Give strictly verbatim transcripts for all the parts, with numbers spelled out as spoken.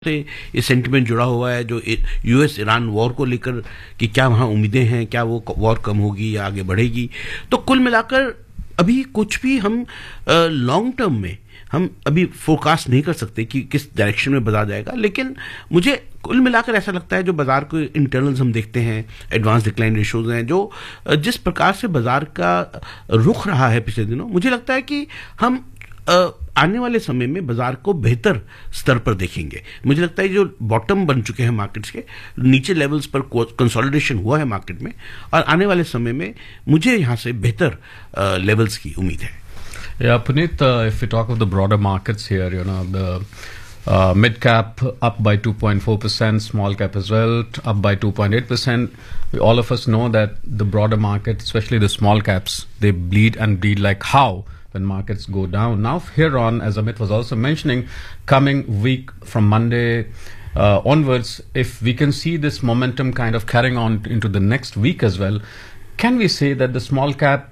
से ये सेंटिमेंट जुड़ा हुआ है जो यूएस ईरान वॉर को लेकर कि क्या वहाँ उम्मीदें हैं, क्या वो वॉर कम होगी या आगे बढ़ेगी। तो कुल मिलाकर अभी कुछ भी हम लॉन्ग टर्म में हम अभी फोरकास्ट नहीं कर सकते कि किस डायरेक्शन में बाजार जाएगा, लेकिन मुझे कुल मिलाकर ऐसा लगता है जो बाजार को इंटरनल्स हम देखते हैं, एडवांस डिक्लाइन रेशोज हैं, जो जिस प्रकार से बाजार का रुख रहा है पिछले दिनों, मुझे लगता है कि हम आने वाले समय में बाजार को बेहतर स्तर पर देखेंगे। मुझे लगता है जो बॉटम बन चुके हैं मार्केट्स के, नीचे लेवल्स पर कंसोलिडेशन हुआ है मार्केट में, और आने वाले समय में मुझे यहाँ से बेहतर लेवल्स की उम्मीद है। Yeah, Puneet, uh, if we talk of the broader markets here, you know, the uh, mid cap up by two point four percent, small cap as well, up by two point eight percent. We, all of us know that the broader market, especially the small caps, they bleed and bleed like how when markets go down. Now, here on, as Amit was also mentioning, coming week from Monday uh, onwards, if we can see this momentum kind of carrying on into the next week as well, can we say that the small cap,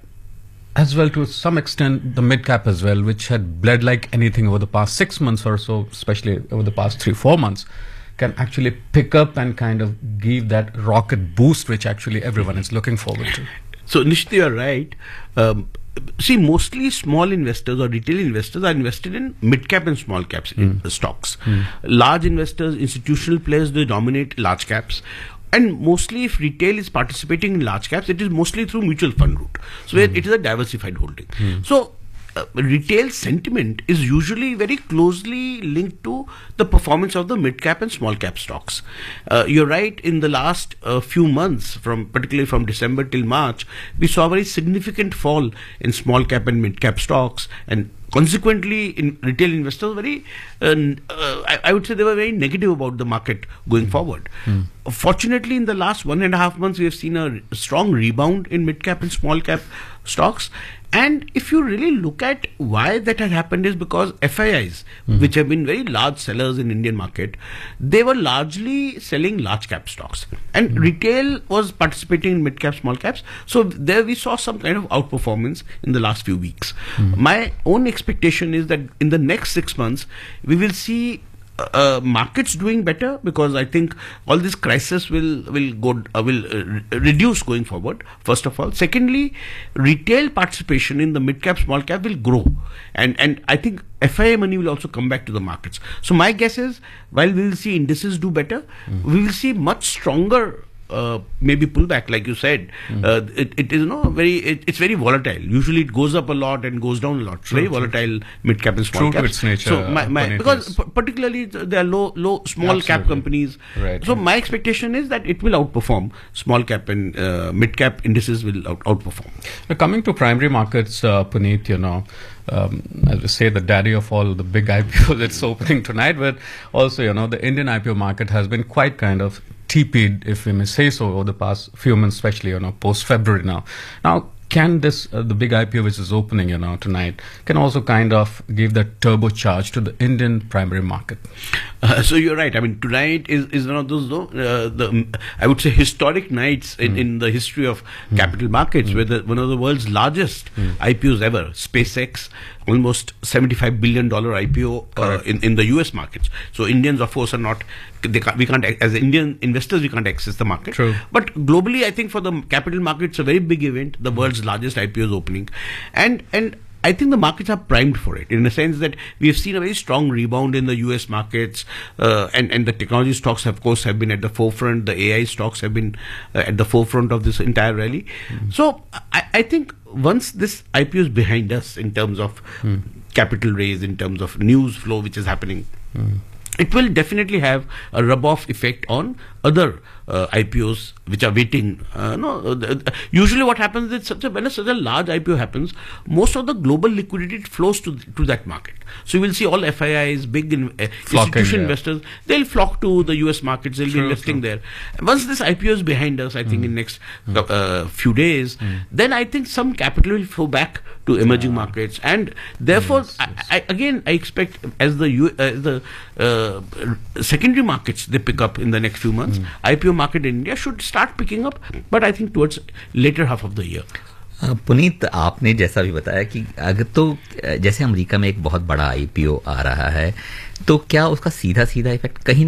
as well to some extent the mid cap as well, which had bled like anything over the past six months or so, especially over the past three, four months, can actually pick up and kind of give that rocket boost which actually everyone is looking forward to? So, Nishit, you are right. Um, see, mostly small investors or retail investors are invested in mid cap and small caps mm. in stocks. Mm. Large investors, institutional players, they dominate large caps. And mostly if retail is participating in large caps, it is mostly through mutual fund route. So mm. it is a diversified holding. Mm. So uh, retail sentiment is usually very closely linked to the performance of the mid cap and small cap stocks. Uh, you're right, in the last uh, few months, from particularly from December till March, we saw a very significant fall in small cap and mid cap stocks, and consequently, in retail investors, very, uh, uh, I, I would say they were very negative about the market going mm. forward. Mm. Fortunately, in the last one and a half months, we have seen a strong rebound in mid cap and small cap stocks. And if you really look at why that had happened, is because F I Is, mm. which have been very large sellers in Indian market, they were largely selling large cap stocks, and mm. retail was participating in mid cap, small caps. So there we saw some kind of outperformance in the last few weeks. Mm. My own expectation is that in the next six months, we will see Uh, markets doing better, because I think all this crisis will will go uh, will uh, reduce going forward. First of all, secondly, retail participation in the mid cap, small cap will grow, and and I think F I I money will also come back to the markets. So my guess is, while we will see indices do better, mm. we will see much stronger Uh, maybe pullback, like you said. Mm. Uh, it, it is no very. It, it's very volatile. Usually, it goes up a lot and goes down a lot. It's true, very true. volatile mid cap and small true caps. To its nature. So my, my because p- particularly there are low low small Absolutely. cap companies. Right. So my expectation is that it will outperform small cap, and uh, mid cap indices will out, outperform. Now, coming to primary markets, uh, Puneet, you know. Um, as we say, the daddy of all the big I P Os, it's opening tonight, but also, you know, the Indian I P O market has been quite kind of teeped, if we may say so, over the past few months, especially, you know, post-February now. Now, can this, uh, the big I P O which is opening, you know, tonight, can also kind of give that turbocharge to the Indian primary market? Uh, so you're right. I mean, tonight is, is one of those, uh, the I would say, historic nights in, mm. in the history of mm. capital markets, mm. where the, one of the world's largest mm. I P Os ever, SpaceX, almost seventy-five billion dollars I P O uh, in, in the U S markets. So Indians, of course, are not, they can't, we can't, as Indian investors, we can't access the market. True. But globally, I think for the capital markets, a very big event, the world's largest I P Os opening. And, and, I think the markets are primed for it, in the sense that we have seen a very strong rebound in the U S markets, uh, and, and the technology stocks, of course, have been at the forefront. The A I stocks have been uh, at the forefront of this entire rally. Mm. So I, I think once this I P O is behind us, in terms of mm. capital raise, in terms of news flow which is happening, mm. it will definitely have a rub-off effect on other uh, I P Os which are waiting. Uh, no, uh, usually what happens is, such a, when a, such a large I P O happens, most of the global liquidity flows to to that market. So you will see all F I Is, big in, uh, institutional yeah. investors, they'll flock to the U S markets, they'll true, be investing true. there. Once this I P O is behind us, I think mm. in next mm. uh, few days, mm. then I think some capital will flow back to emerging yeah. markets, and therefore, yes, yes. I, I, again, I expect as the U, uh, the uh, secondary markets they pick up in the next few months, mm. I P O market in India should start picking up, but I think towards later half of the year. Puneet, आपने जैसा भी बताया कि अगर तो जैसे America में एक बहुत बड़ा आईपीओ आ रहा है, तो क्या उसका सीधा सीधा इफेक्ट कहीं